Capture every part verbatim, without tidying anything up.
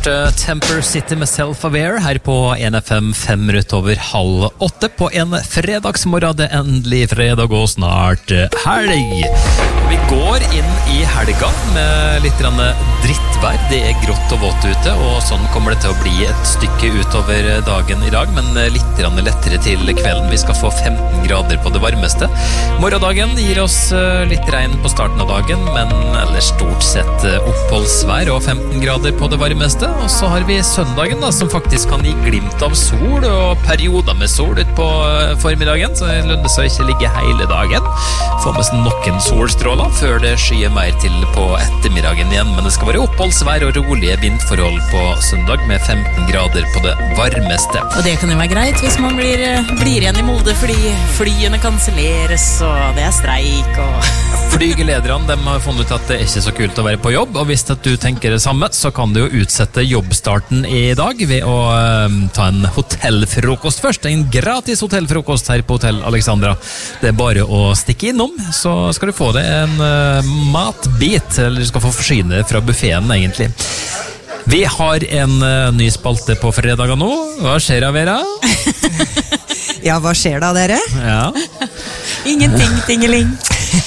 hørte Temper City med Self-Aware her på N F M fem minutter over halv åtte på en fredagsmorgen. Det er endelig fredag og snart helg. Vi går inn i helga med litt drittvær. Det er grått og vått ute, og sånn kommer det til å bli et stykke utover dagen i dag, men litt lettere til kvelden. Vi skal få femten grader på det varmeste. Morgendagen gir oss litt regn på starten av dagen, men ellers stort sett oppholdsvær og femten grader på det varmeste. Og så har vi søndagen da, som faktisk kan gi glimt av sol og perioder med sol ut på formiddagen, så det lønner seg ikke ligge hele dagen. Få med noen solstråler før det skyer mer til på ettermiddagen igjen, men det skal være oppholdsvær og rolige vindforhold på søndag med femten grader på det varmeste. Og det kan jo være greit hvis man blir, blir igjen i Molde fordi flyene kanselleres og det er streik og... Flygelederne de har funnet ut at det er ikke så kult å være på jobb, og hvis at du tenker det samme, så kan du jo utsette jobbstarten i dag ved å uh, ta en hotellfrokost først. En gratis hotellfrokost her på Hotell Alexandra. Det er bare å stikke innom, så skal du få det en uh, matbit, eller du skal få forsyne fra buffeten egentlig. Vi har en uh, ny spalte på fredagen nå. Hva skjer da, Vera? Ja, hva skjer da, dere? Ja. Ingenting, tingeling.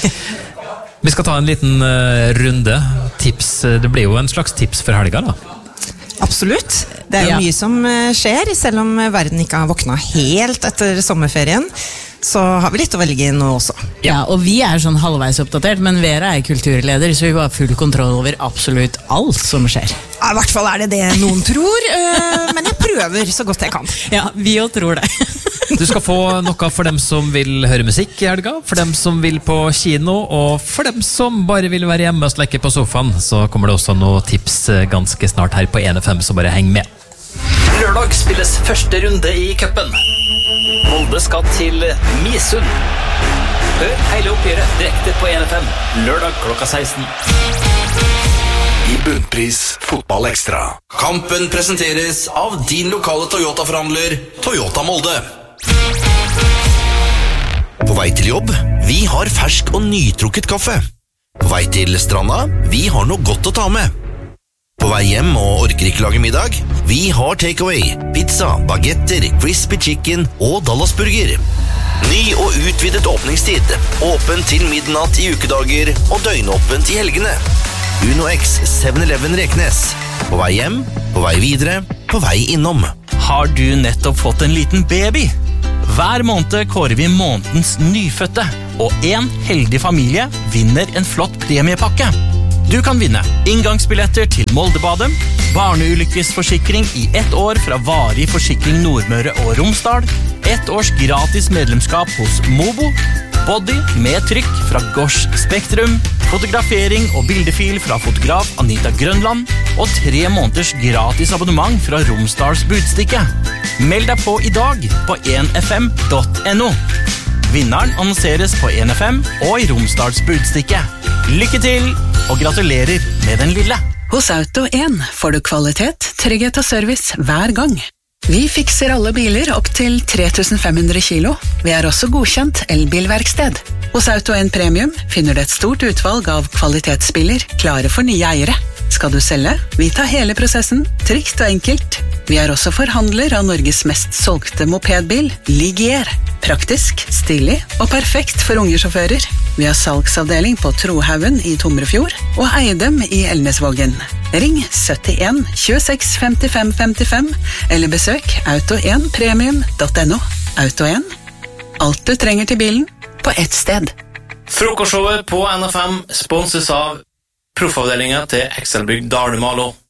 Vi skal ta en liten uh, runde. Tips, det blir jo en slags tips for helga da. Absolutt. Det er jo Ja. mye som uh, skjer, selv om verden ikke har våkna helt etter sommerferien. Så har vi litt å velge nå også. Ja, og vi er sånn halvveis oppdatert, men Vera er kulturleder, så vi har full kontroll over absolutt alt som skjer. Ja, i hvert fall er det det noen tror, uh, men jeg prøver så godt jeg kan. Ja, vi jo tror det. Du skal få noe for dem som vil høre musikk i helga, for dem som vil på kino, og for dem som bare vil være hjemme og slekke på sofaen. Så kommer det også noen tips ganske snart her på N F M, så bare heng med. Lørdag spilles første runde i cupen. Molde skal til Misund. Hør hele oppgjøret direkte på N F M, lørdag klokka seksten. I Bunnpris Fotball Ekstra. Kampen presenteres av din lokale Toyota-forhandler, Toyota Molde. På vei til jobb, vi har fersk og nytrukket kaffe. På vei til stranda, vi har noe godt å ta med. På vei hjem og orker ikke lage middag, vi har takeaway, pizza, bagetter, crispy chicken og Dallasburger. Ny og utvidet åpningstid, åpen til midnatt i ukedager og døgnåpent i helgene. Uno X seven eleven Reknes. På vei hjem, på vei videre, på vei innom. Har du nettopp fått en liten baby? Hver måned kårer vi månedens nyfødte, og en heldig familie vinner en flott premiepakke. Du kan vinne inngangsbilletter til Moldebadet, barneulykkesforsikring i ett år fra Varig Forsikring Nordmøre og Romsdal, ett års gratis medlemskap hos Mobo, body med trykk fra Gosh Spektrum, fotografering og bildefil fra fotograf Anita Grønland, og tre måneders gratis abonnement fra Romsdals Budstikke. Meld deg på i dag på n f m dot n o. Vinneren annonseres på N F M og i Romsdals Budstikke. Lykke til, og gratulerer med den lille. Hos Auto en får du kvalitet, trygghet og service hver gang. Vi fikser alle biler opp til tre tusen fem hundre kilo. Vi er også godkjent elbilverksted. Hos Auto en Premium finner du et stort utvalg av kvalitetsbiler klare for nye eiere. Skal du selge? Vi tar hele prosessen, trygt og enkelt. Vi er også forhandler av Norges mest solgte mopedbil, Ligier. Praktisk, stilig og perfekt for unge sjåfører. Vi har salgsavdeling på Trohaugen i Tomrefjord og Eidem i Elnesvågen. Ring syttien tjueseks femtifem femtifem eller besøk auto en premium dot n o. Auto en. Alt du trenger til bilen på ett sted. Frokostshowet på N F M sponses av proffavdelingen til Excelbygg Dalumalo.